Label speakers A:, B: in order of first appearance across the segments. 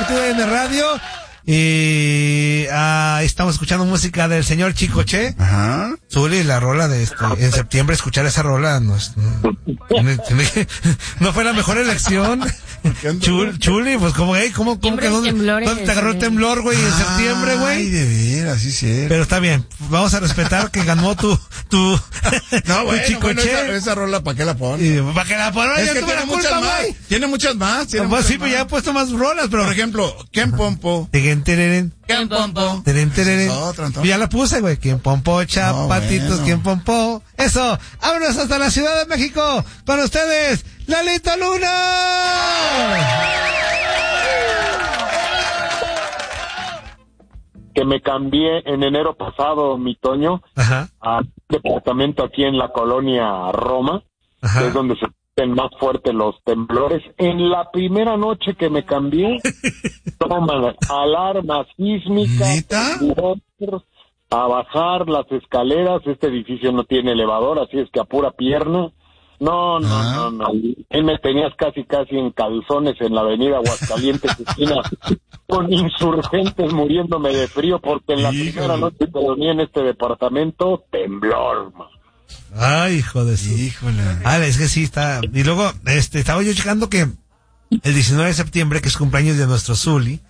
A: TUDN Radio. Y estamos escuchando música del señor Chicoche.
B: Ajá.
A: Zuli, la rola de en septiembre, escuchar esa rola no fue la mejor elección. Chuli, pues como que ¿dónde te agarró el temblor, güey, en septiembre, güey?
B: Ay, de veras, sí, sí.
A: Pero está bien, vamos a respetar que ganó tu
B: no, bueno,
A: Chicoche.
B: esa rola, ¿para qué la pones?
A: ¿Para qué la pones?
B: Es que tiene muchas más. Tiene muchas más.
A: Sí, pero ya he puesto más rolas, pero
B: por ejemplo, ¿quién pompo?
A: ¿Quién
B: pompo?
A: Ya la puse, güey. ¿Quién pompo? Chapatitos, bueno. ¿Quién pompo? Eso. Vámonos hasta la Ciudad de México. Con ustedes, Lalito Luna.
C: Que me cambié en enero pasado, mi Toño, a un departamento aquí en la colonia Roma, que es donde se sienten más fuertes los temblores. En la primera noche que me cambié, toman alarma sísmica, a bajar las escaleras. Este edificio no tiene elevador, así es que a pura pierna. No. Él me tenías casi en calzones en la avenida Aguascalientes, esquina, con insurgentes muriéndome de frío, porque en la primera noche que dormí en este departamento, temblor, man.
A: Ay, hijo de su...
B: Híjole.
A: Es que sí está... Y luego, estaba yo checando que el 19 de septiembre, que es cumpleaños de nuestro Zuli,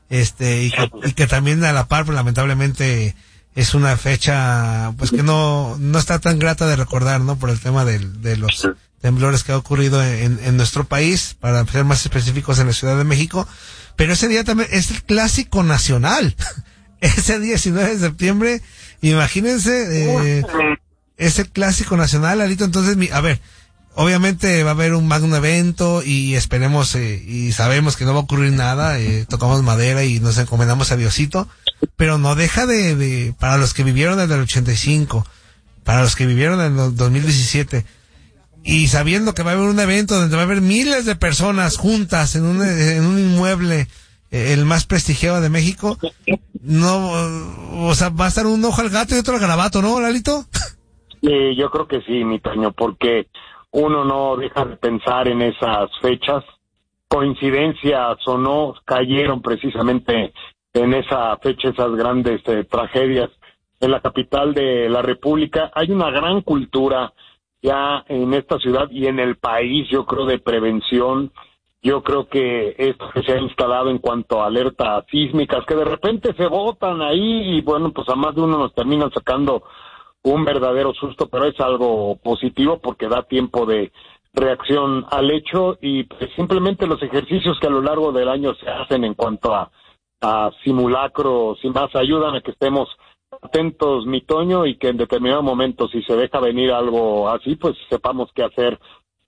A: y que también a la par, pues, lamentablemente, es una fecha, pues, que no está tan grata de recordar, ¿no? Por el tema de los temblores que ha ocurrido en nuestro país, para ser más específicos en la Ciudad de México. Pero ese día también es el clásico nacional. Ese 19 de septiembre, imagínense, es el clásico nacional, Alito. Entonces, obviamente va a haber un magno evento y esperemos, y sabemos que no va a ocurrir nada, tocamos madera y nos encomendamos a Diosito, pero no deja de para los que vivieron desde el 85, para los que vivieron en el 2017, y sabiendo que va a haber un evento donde va a haber miles de personas juntas en un inmueble, el más prestigiado de México, va a estar un ojo al gato y otro al garabato, ¿no, Lalito?
C: Yo creo que sí, mi Toño, porque uno no deja de pensar en esas fechas. Coincidencias o no, cayeron precisamente en esa fecha esas grandes tragedias en la capital de la República. Hay una gran cultura ya en esta ciudad y en el país, yo creo, de prevención. Yo creo que esto que se ha instalado en cuanto a alertas sísmicas, que de repente se botan ahí y bueno, pues a más de uno nos terminan sacando un verdadero susto, pero es algo positivo porque da tiempo de reacción al hecho y pues, simplemente los ejercicios que a lo largo del año se hacen en cuanto a simulacros y más ayudan a que estemos atentos, mi Toño, y que en determinado momento, si se deja venir algo así, pues sepamos qué hacer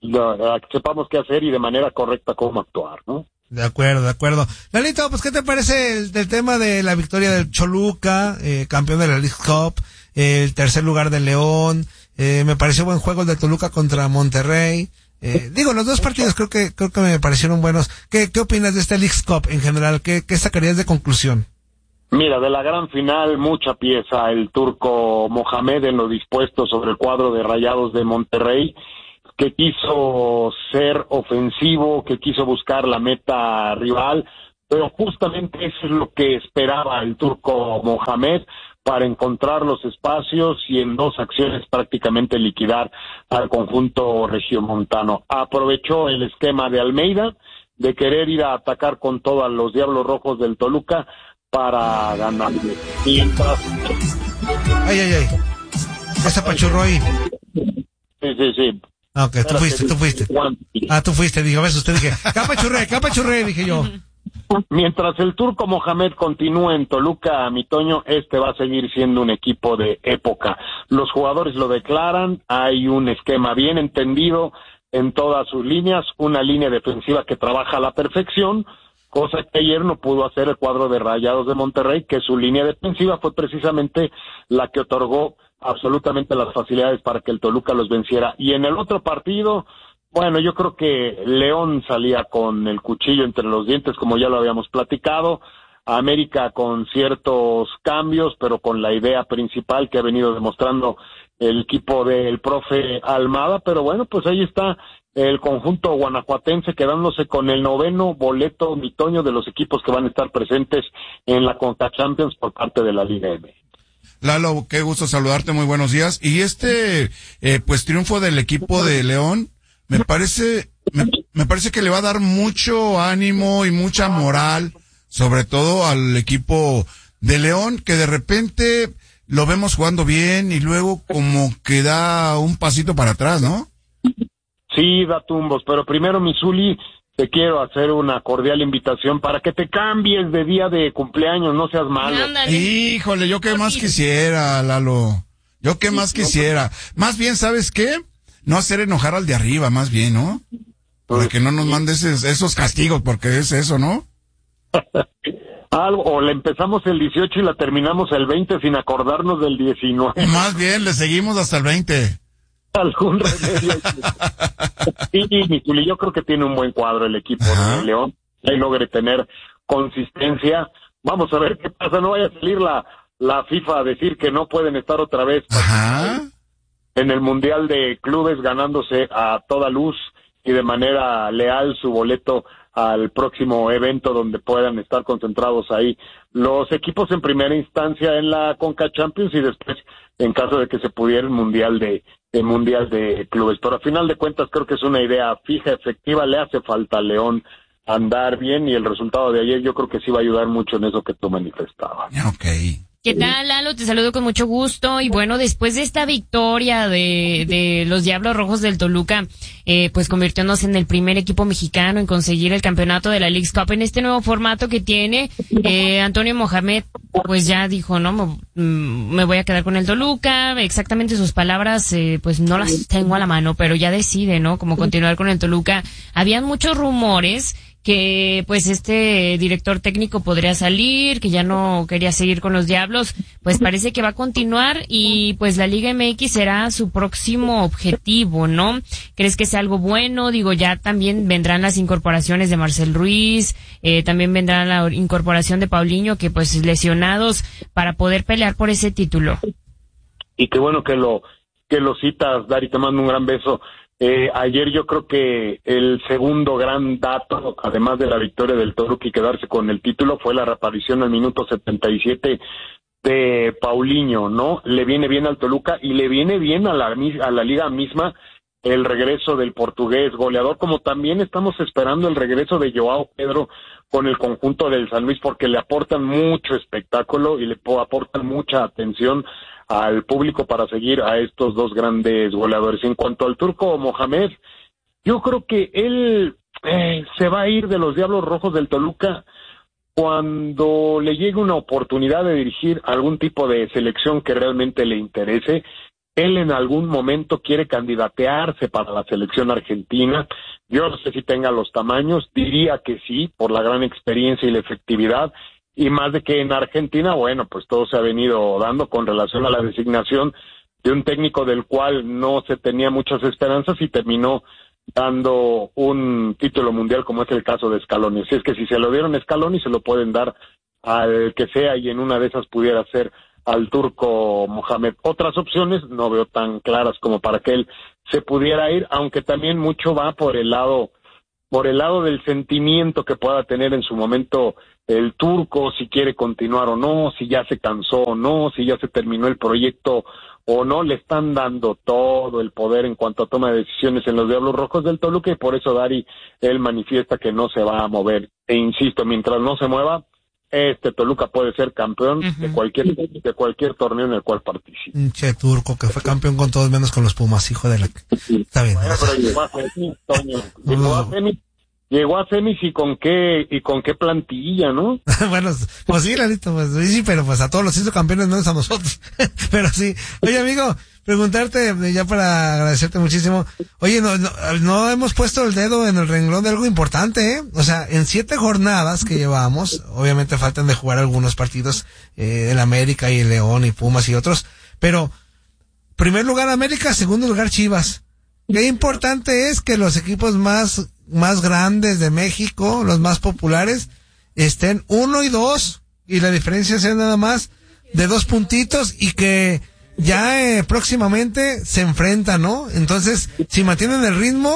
C: y de manera correcta cómo actuar, ¿no?
A: De acuerdo. Lalito, pues, ¿qué te parece el tema de la victoria del Choluca, campeón de la League Cup, el tercer lugar de León? Me pareció buen juego el de Toluca contra Monterrey. Los dos partidos creo que me parecieron buenos. ¿Qué opinas de este League Cup en general? ¿Qué sacarías de conclusión?
C: Mira, de la gran final, mucha pieza el turco Mohamed en lo dispuesto sobre el cuadro de Rayados de Monterrey, que quiso ser ofensivo, que quiso buscar la meta rival, pero justamente eso es lo que esperaba el turco Mohamed para encontrar los espacios y en dos acciones prácticamente liquidar al conjunto regiomontano. Aprovechó el esquema de Almeida de querer ir a atacar con todo a los Diablos Rojos del Toluca para ganar. Mientras...
A: Ay. ¿Esa apachurró ahí?
C: Sí.
A: Ok, tú fuiste. Tú fuiste, digo, a ver, usted dije, capachurré, dije yo.
C: Mientras el turco Mohamed continúe en Toluca, mi Toño, va a seguir siendo un equipo de época. Los jugadores lo declaran, hay un esquema bien entendido en todas sus líneas, una línea defensiva que trabaja a la perfección, cosa que ayer no pudo hacer el cuadro de Rayados de Monterrey, que su línea defensiva fue precisamente la que otorgó absolutamente las facilidades para que el Toluca los venciera. Y en el otro partido, bueno, yo creo que León salía con el cuchillo entre los dientes, como ya lo habíamos platicado, América con ciertos cambios, pero con la idea principal que ha venido demostrando el equipo del profe Almada, pero bueno, pues ahí está el conjunto guanajuatense, quedándose con el 9º boleto, mi Toño, de los equipos que van a estar presentes en la Conca Champions por parte de la Liga M.
B: Lalo, qué gusto saludarte, muy buenos días. Y pues triunfo del equipo de León, me parece que le va a dar mucho ánimo y mucha moral, sobre todo al equipo de León, que de repente lo vemos jugando bien y luego como que da un pasito para atrás, ¿no?
C: Sí, da tumbos, pero primero, mi Zuli, te quiero hacer una cordial invitación para que te cambies de día de cumpleaños, no seas malo.
B: Híjole, yo qué más quisiera, Lalo. Yo qué más quisiera. Más bien, ¿sabes qué? No hacer enojar al de arriba, más bien, ¿no? Para que no nos mandes esos castigos, porque es eso, ¿no?
C: Algo, o la empezamos el 18 y la terminamos el 20 sin acordarnos del 19.
B: Más bien, le seguimos hasta el 20.
C: Algún remedio. Sí, mi Zuli, yo creo que tiene un buen cuadro el equipo de León, que logre tener consistencia. Vamos a ver qué pasa, no vaya a salir la FIFA a decir que no pueden estar otra vez en el Mundial de Clubes ganándose a toda luz y de manera leal su boleto al próximo evento donde puedan estar concentrados ahí los equipos en primera instancia en la Conca Champions y después, en caso de que se pudiera, el Mundial de Clubes. Pero a final de cuentas creo que es una idea fija, efectiva, le hace falta a León andar bien y el resultado de ayer yo creo que sí va a ayudar mucho en eso que tú manifestabas.
B: Okay.
D: ¿Qué tal, Lalo? Te saludo con mucho gusto. Y bueno, después de esta victoria de los Diablos Rojos del Toluca, pues convirtiéndose en el primer equipo mexicano en conseguir el campeonato de la Leagues Cup en este nuevo formato que tiene, Antonio Mohamed, pues ya dijo, no, me voy a quedar con el Toluca. Exactamente sus palabras, pues no las tengo a la mano, pero ya decide, ¿no? Cómo continuar con el Toluca. Habían muchos rumores que pues este director técnico podría salir, que ya no quería seguir con los Diablos, pues parece que va a continuar y pues la Liga MX será su próximo objetivo, ¿no? ¿Crees que sea algo bueno? Digo, ya también vendrán las incorporaciones de Marcel Ruiz, también vendrá la incorporación de Paulinho, que pues lesionados para poder pelear por ese título.
C: Y qué bueno que lo citas, Dari, te mando un gran beso. Ayer yo creo que el segundo gran dato, además de la victoria del Toluca y quedarse con el título, fue la reaparición al minuto 77 de Paulinho, ¿no? Le viene bien al Toluca y le viene bien a la liga misma el regreso del portugués goleador, como también estamos esperando el regreso de Joao Pedro con el conjunto del San Luis, porque le aportan mucho espectáculo y le aportan mucha atención al público para seguir a estos dos grandes goleadores. En cuanto al turco Mohamed, yo creo que él se va a ir de los Diablos Rojos del Toluca cuando le llegue una oportunidad de dirigir algún tipo de selección que realmente le interese. Él en algún momento quiere candidatearse para la selección argentina. Yo no sé si tenga los tamaños, diría que sí, por la gran experiencia y la efectividad. Y más de que en Argentina, bueno, pues todo se ha venido dando con relación a la designación de un técnico del cual no se tenía muchas esperanzas y terminó dando un título mundial, como es el caso de Scaloni. Así es que si se lo dieron a Scaloni, se lo pueden dar al que sea, y en una de esas pudiera ser al turco Mohamed. Otras opciones no veo tan claras como para que él se pudiera ir, aunque también mucho va por el lado del sentimiento que pueda tener en su momento el turco, si quiere continuar o no, si ya se cansó o no, si ya se terminó el proyecto o no. Le están dando todo el poder en cuanto a toma de decisiones en los Diablos Rojos del Toluca, y por eso Dari, él manifiesta que no se va a mover. E insisto, mientras no se mueva, Toluca puede ser campeón de cualquier torneo en el cual participe.
A: Che, turco, que fue campeón con todos menos con los Pumas, hijo de la... Está bien.
C: Bueno, pero llegó a semis, Toño. Llegó a semis y con qué plantilla, ¿no?
A: Bueno, pues sí, Lalito, pues sí, pero pues a todos los hizo campeones, no es a nosotros. Pero sí. Oye, amigo, preguntarte, ya para agradecerte muchísimo. Oye, no hemos puesto el dedo en el renglón de algo importante, ¿eh? O sea, en 7 jornadas que llevamos, obviamente faltan de jugar algunos partidos, el América y el León y Pumas y otros, pero primer lugar América, segundo lugar Chivas. Qué importante es que los equipos más grandes de México, los más populares, estén 1 y 2, y la diferencia sea nada más de 2 puntitos, y que ya próximamente se enfrentan, ¿no? Entonces, si mantienen el ritmo,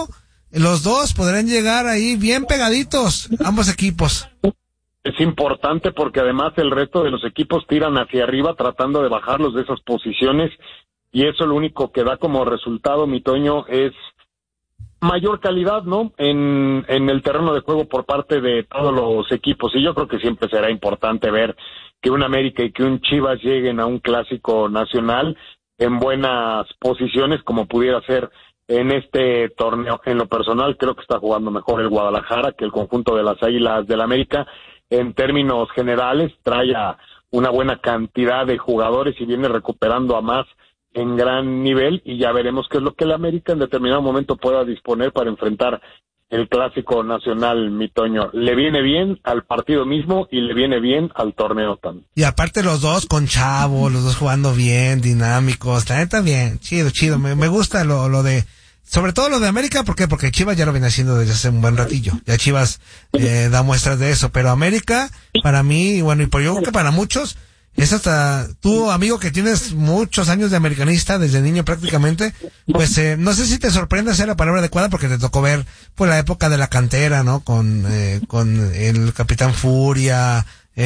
A: los dos podrán llegar ahí bien pegaditos, ambos equipos.
C: Es importante porque además el resto de los equipos tiran hacia arriba tratando de bajarlos de esas posiciones y eso lo único que da como resultado, mi Toño, es mayor calidad, ¿no? En el terreno de juego por parte de todos los equipos y yo creo que siempre será importante ver que un América y que un Chivas lleguen a un clásico nacional en buenas posiciones como pudiera ser en este torneo. En lo personal creo que está jugando mejor el Guadalajara que el conjunto de las Águilas del América. En términos generales trae a una buena cantidad de jugadores y viene recuperando a más en gran nivel y ya veremos qué es lo que el América en determinado momento pueda disponer para enfrentar el clásico nacional, mi Toño. Le viene bien al partido mismo y le viene bien al torneo también.
A: Y aparte los dos con Chavo, los dos jugando bien, dinámicos, la neta bien, chido, me gusta lo de, sobre todo lo de América, ¿por qué? Porque Chivas ya lo viene haciendo desde hace un buen ratillo, ya Chivas da muestras de eso, pero América, para mí, bueno, y por yo creo que para muchos, es hasta tú, amigo, que tienes muchos años de americanista, desde niño prácticamente, pues no sé si te sorprende ser la palabra adecuada porque te tocó ver pues la época de la cantera, ¿no? Con el Capitán Furia,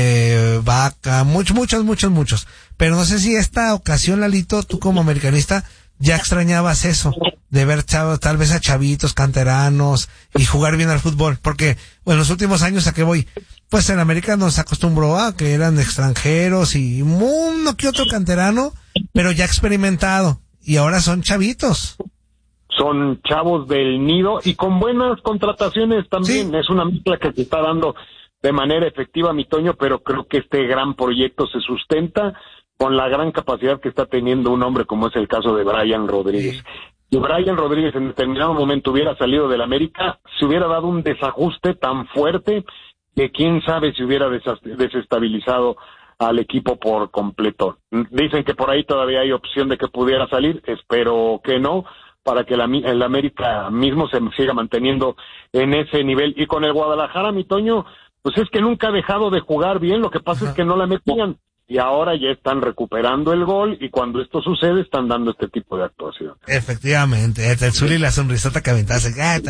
A: Vaca, muchos. Pero no sé si esta ocasión, Lalito, tú como americanista, ya extrañabas eso, de ver tal vez a chavitos, canteranos, y jugar bien al fútbol, porque, bueno, en los últimos años, ¿a qué voy? Pues en América nos acostumbró a que eran extranjeros y uno que otro canterano, pero ya experimentado, y ahora son chavitos.
C: Son chavos del nido y con buenas contrataciones también, sí. Es una mezcla que se está dando de manera efectiva, mi Toño, pero creo que este gran proyecto se sustenta con la gran capacidad que está teniendo un hombre como es el caso de Brian Rodríguez. Si Brian Rodríguez en determinado momento hubiera salido del América, se hubiera dado un desajuste tan fuerte que quién sabe si hubiera desestabilizado al equipo por completo. Dicen que por ahí todavía hay opción de que pudiera salir, espero que no, para que el América mismo se siga manteniendo en ese nivel. Y con el Guadalajara, mi Toño, pues es que nunca ha dejado de jugar bien, lo que pasa es que no la metían. Y ahora ya están recuperando el gol y cuando esto sucede están dando este tipo de actuación.
A: Efectivamente, el Zuli la sonrisota que aventaste.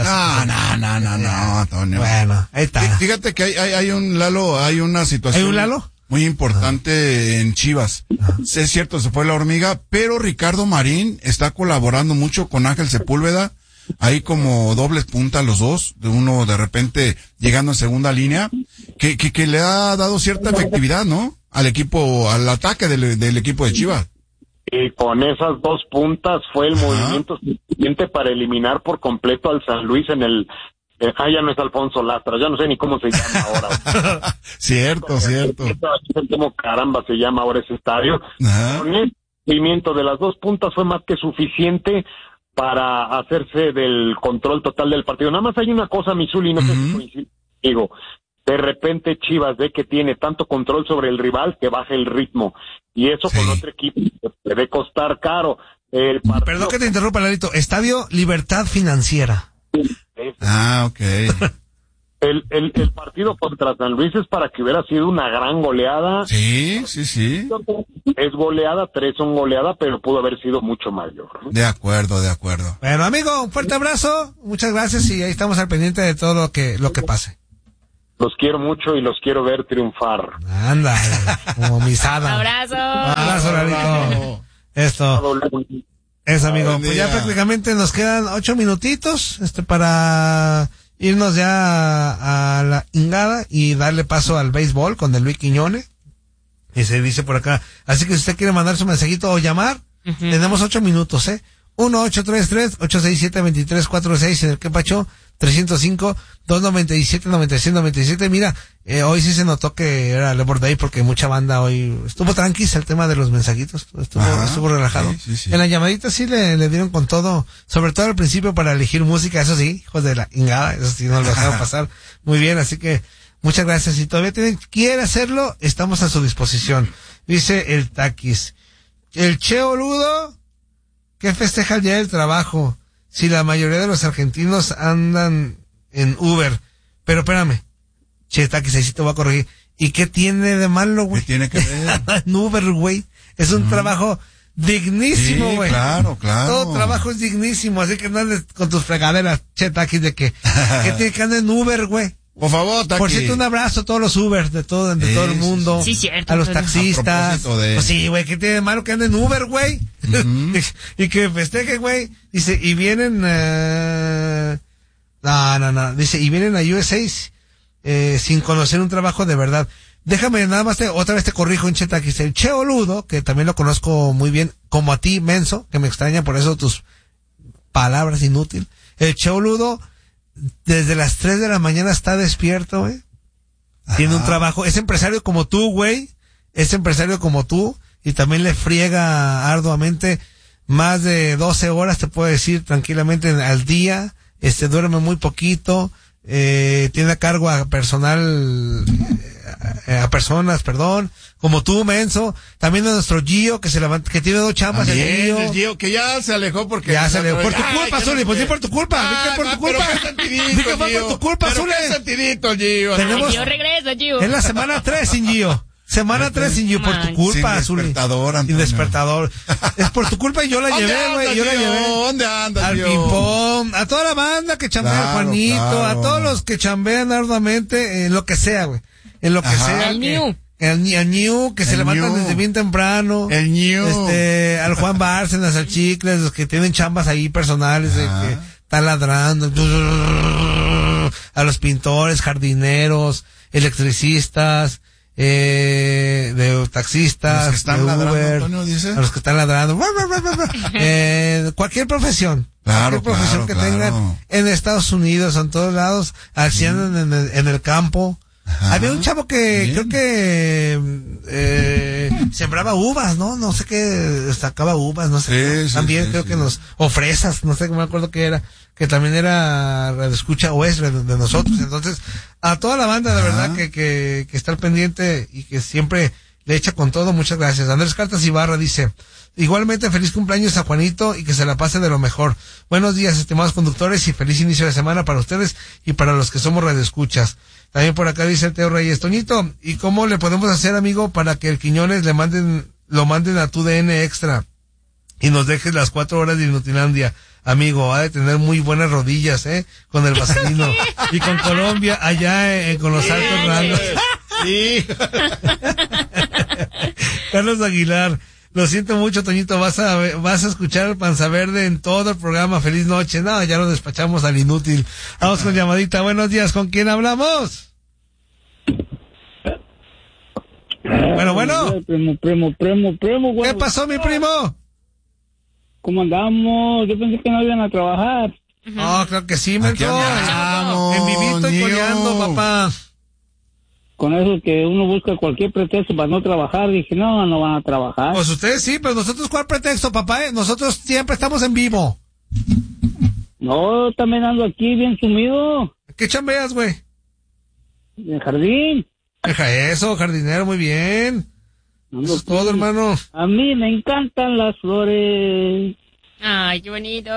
B: No, Toño.
A: Bueno, ahí está.
B: Fíjate que hay un Lalo, hay una situación.
A: ¿Hay un Lalo?
B: Muy importante en Chivas. Es cierto, se fue la hormiga, pero Ricardo Marín está colaborando mucho con Ángel Sepúlveda. Hay como dobles puntas los dos, de uno de repente llegando en segunda línea, que le ha dado cierta efectividad, ¿no? Al equipo, al ataque del equipo de Chivas.
C: Y con esas dos puntas fue el movimiento suficiente para eliminar por completo al San Luis en el... ya no es Alfonso Lastra, ya no sé ni cómo se llama ahora.
B: Cierto.
C: ¿Cómo caramba se llama ahora ese estadio? Con el movimiento de las dos puntas fue más que suficiente para hacerse del control total del partido. Nada más hay una cosa, Misuli, no sé si coincide contigo. De repente Chivas ve que tiene tanto control sobre el rival que baja el ritmo. Y eso con otro equipo debe costar caro.
A: Perdón que te interrumpa, Lalito. Estadio Libertad Financiera.
B: Ok.
C: El partido contra San Luis es para que hubiera sido una gran goleada.
B: Sí.
C: Es goleada, 3 son goleada, pero pudo haber sido mucho mayor, ¿no?
B: De acuerdo.
A: Bueno, amigo, un fuerte abrazo. Muchas gracias y ahí estamos al pendiente de todo lo que pase.
C: Los quiero mucho y los quiero ver triunfar.
A: Anda, como misada.
D: Abrazo,
A: Lalito. Esto. Eso, amigo. Pues ya prácticamente nos quedan 8 minutitos, para irnos ya a la ingada y darle paso al béisbol con el Luis Quiñones. Y se dice por acá. Así que si usted quiere mandar su mensajito o llamar, tenemos 8 minutos, 1-833-867-2346 en el Quepacho, 305-297-9697. Mira, hoy sí se notó que era Labor Day porque mucha banda hoy estuvo tranquila el tema de los mensajitos, estuvo relajado. Sí. En la llamadita sí le dieron con todo, sobre todo al principio para elegir música, eso sí, hijos de la ingada, eso sí no lo dejaron pasar muy bien, así que muchas gracias. Si todavía quiere hacerlo, estamos a su disposición. Dice el Taquis, el Cheo Ludo, que festeja el día del trabajo, si la mayoría de los argentinos andan en Uber. Pero espérame, Taquis, ahí sí te voy a corregir. ¿Y qué tiene de malo, güey?
B: ¿Qué tiene que ver?
A: En Uber, güey. Es un trabajo dignísimo,
B: Sí,
A: güey.
B: claro.
A: Todo trabajo es dignísimo, así que no andes con tus fregaderas, che, Taquis, de que tiene que andar en Uber, güey.
B: Por favor, Taki.
A: Por cierto, un abrazo a todos los Uber de todo el mundo.
D: Sí, cierto.
A: A los
D: A
A: taxistas.
B: propósito
A: Pues sí, güey, ¿qué tiene de malo que anden en Uber, güey? y que festeje, güey. Dice, y vienen, no. Dice, y vienen a USA sin conocer un trabajo de verdad. Déjame nada más, otra vez te corrijo en Chetaquis. El Che Oludo, que también lo conozco muy bien, como a ti, menso, que me extraña por eso tus palabras inútil. El Che Oludo, desde las 3 de la mañana está despierto, güey. Tiene un trabajo, es empresario como tú, güey. Es empresario como tú y también le friega arduamente más de 12 horas, te puedo decir, tranquilamente al día. Duerme muy poquito, tiene a cargo a personal, a personas, como tú, menso. También a nuestro Gio, que que tiene 2 chambas.
B: El Gio, que ya se alejó porque...
A: Ya se alejó. Por tu culpa, Zuli, pues sí por tu culpa. Por tu culpa.
B: Pero
A: fue por tu culpa, Zuli.
B: Qué sentidito, Gio.
D: Gio regresa, Gio.
A: Es la semana 3 sin Gio. Semana 3 sin Gio, por tu culpa,
B: Sin despertador, Antonio.
A: Sin despertador. Es por tu culpa y yo la llevé, güey. Yo la llevé.
B: ¿Dónde andas,
A: al
B: Gio?
A: ping-pong, a toda la banda que chambea,
B: Claro,
A: Juanito,
B: claro.
A: a todos los que chambean arduamente, en lo que sea, güey. En lo que sea.
D: Al New.
A: El New, que se
B: El
A: levantan
B: New.
A: desde bien temprano.
B: El New.
A: Al Juan Bárcenas, al Chicles, los que tienen chambas ahí personales, que están ladrando. A los pintores, jardineros, electricistas, de taxistas,
B: Los que están
A: de
B: ladrando,
A: Uber,
B: Antonio, ¿dice?
A: a los que están ladrando. Cualquier profesión.
B: Claro,
A: cualquier profesión
B: claro,
A: que
B: claro.
A: tengan en Estados Unidos, en todos lados, así andan en el campo.
B: Ajá.
A: Había un chavo que
B: Bien.
A: creo que sembraba uvas, ¿no? No sé qué, sacaba uvas, no sé.
B: Sí,
A: también
B: sí,
A: creo
B: sí.
A: que o fresas, no sé, no me acuerdo qué era, que también era radioescucha o es de nosotros. Entonces, a toda la banda de verdad que está al pendiente y que siempre le echa con todo, muchas gracias. Andrés Cartas Ibarra dice, igualmente feliz cumpleaños a Juanito y que se la pase de lo mejor. Buenos días, estimados conductores, y feliz inicio de semana para ustedes y para los que somos radioescuchas. También por acá dice el Teo Reyes, Toñito, ¿y cómo le podemos hacer, amigo, para que el Quiñones lo manden a tu DN Extra y nos dejes las 4 horas de Inutilandia? Amigo, ha de tener muy buenas rodillas, con el vaselino. Y con Colombia, allá con los altos randos.
B: Sí.
A: Carlos Aguilar, lo siento mucho, Toñito, vas a escuchar el Panza Verde en todo el programa. Feliz noche. No, ya lo despachamos al inútil. Vamos con llamadita. Buenos días, ¿con quién hablamos? Bueno.
E: Primo, güey.
A: ¿Qué pasó, mi primo?
E: ¿Cómo andamos? Yo pensé que no iban a trabajar.
A: No, creo que sí,
B: Aquí
A: mentor.
B: andamos,
A: En vivito y
B: Nio.
A: coleando, papá.
E: Con eso que uno busca cualquier pretexto para no trabajar, dije, no van a trabajar.
A: Pues ustedes sí, pero nosotros, ¿cuál pretexto, papá? Nosotros siempre estamos en vivo.
E: No, también ando aquí bien sumido,
A: ¿Qué chambeas, güey?
E: en el jardín.
A: Deja eso, jardinero, muy bien.
E: Ando
A: Eso es
E: aquí.
A: todo, hermano.
E: A mí me encantan las flores.
D: Ay, qué bonito.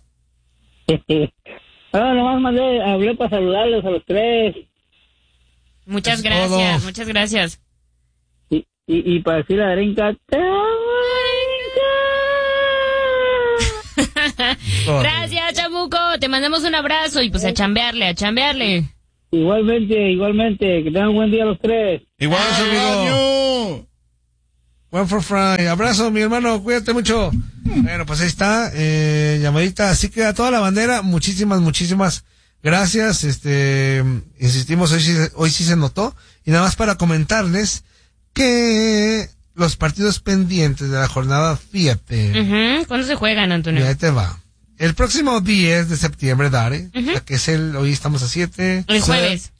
E: Ahora nomás hablé para saludarles a los 3.
D: Muchas
A: Es
D: gracias,
A: todo.
D: muchas gracias.
E: Y para decir a Darinka,
D: Gracias, Chabuco. Te mandamos un abrazo y pues a chambearle.
E: igualmente, que tengan buen día los 3.
B: Igual,
A: amigo. One for Fry. Abrazo, mi hermano. Cuídate mucho. Bueno, pues ahí está. Llamadita. Así que a toda la bandera, muchísimas gracias. Insistimos, hoy sí se notó. Y nada más para comentarles que los partidos pendientes de la jornada, fíjate.
D: ¿Cuándo se juegan, Antonio?
A: Ahí te va. El próximo 10 de septiembre, Dare, que es hoy estamos a 7.
D: El jueves.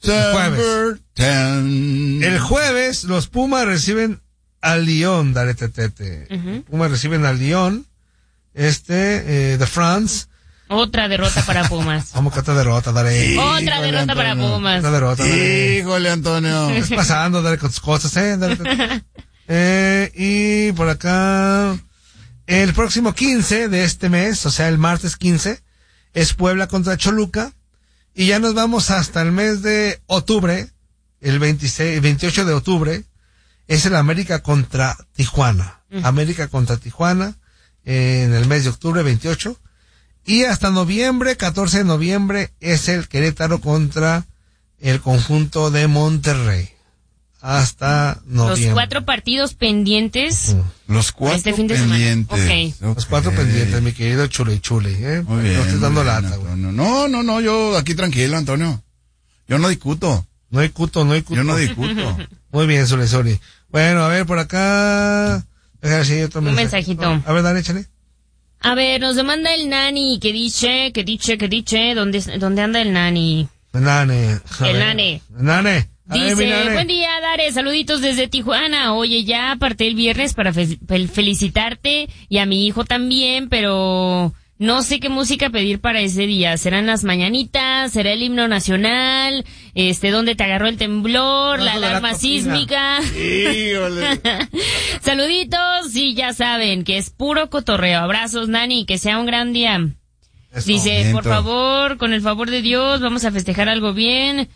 A: El jueves, los Pumas reciben al Lyon, Dare Tetete. Pumas reciben al Lyon, de France.
D: Otra derrota para Pumas.
A: Vamos que otra derrota, Dare.
D: Otra derrota para Pumas.
A: Otra derrota, Dare.
B: Híjole, Antonio.
A: Estás pasando, Dare, con tus cosas, Dare Tetete. Y por acá, el próximo 15 de este mes, o sea, el martes 15, es Puebla contra Choluca. Y ya nos vamos hasta el mes de octubre, el 28 de octubre, es el América contra Tijuana. América contra Tijuana, en el mes de octubre 28. Y hasta noviembre, 14 de noviembre, es el Querétaro contra el conjunto de Monterrey. Hasta noviembre.
D: Los 4 partidos pendientes.
B: Los 4
D: este fin de
B: pendientes.
D: semana. Okay.
A: Los 4 pendientes, mi querido Chule,
B: Muy bien.
A: No estoy dando lata, güey.
B: No, yo aquí tranquilo, Antonio. Yo no discuto.
A: No hay cuto.
B: Yo no discuto.
A: Muy bien, Zule, sorry. Bueno, a ver, por acá. Déjame decir otro
D: Un mensajito.
A: A ver, dale, échale.
D: A ver, nos demanda el Nani, que dice, ¿dónde anda el Nani?
A: El Nane.
D: Dice, buen día, Dare, saluditos desde Tijuana. Oye, ya aparté el viernes para felicitarte y a mi hijo también, pero no sé qué música pedir para ese día. ¿Serán las mañanitas? ¿Será el himno nacional? ¿Dónde te agarró el temblor? ¿La alarma sísmica?
B: Híjole.
D: Saluditos y ya saben que es puro cotorreo. Abrazos, Nani, que sea un gran día.
A: Eso.
D: Dice, por favor, con el favor de Dios, vamos a festejar algo bien.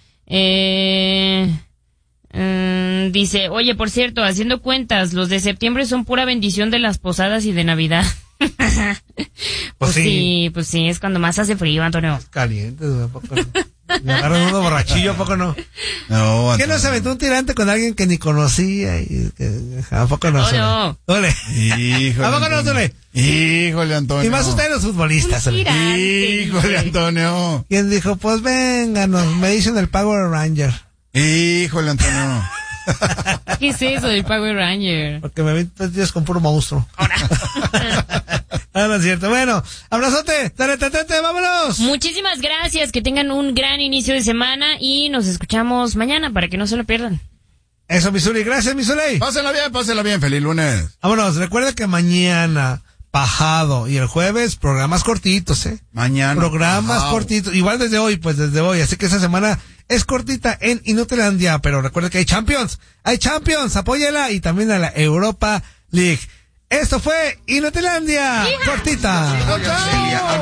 D: Dice, oye, por cierto, haciendo cuentas, los de septiembre son pura bendición de las posadas y de Navidad. Pues sí, es cuando más hace frío, Antonio.
A: Caliente, ¿a poco no? Me agarran uno borrachillo, ¿a poco no?
B: No,
A: ¿Qué no se aventó un tirante con alguien que ni conocía? ¿A poco no?
D: No.
A: Dole.
B: Híjole.
A: ¿A poco no, Dole?
B: Híjole, Antonio.
A: Y más ustedes los futbolistas, Dole.
B: Híjole, Antonio.
A: ¿Quién dijo? Pues vénganos, me dicen el Power Ranger.
B: Híjole, Antonio.
D: ¿Qué es eso del Power Ranger?
A: Porque me ven 3 días con puro monstruo. No es cierto. Bueno, abrazote, dale, vámonos.
D: Muchísimas gracias, que tengan un gran inicio de semana y nos escuchamos mañana para que no se lo pierdan.
A: Eso, Misuli, gracias, Misuli.
B: Pásenla bien, feliz lunes.
A: Vámonos, recuerda que mañana, Pajado, y el jueves, programas cortitos,
B: Mañana.
A: Programas cortitos, igual desde hoy, así que esa semana es cortita en Inutilandia, pero recuerda que hay Champions, apóyala, y también a la Europa League. Esto fue Inutilandia, cortita.
B: ¡Chao!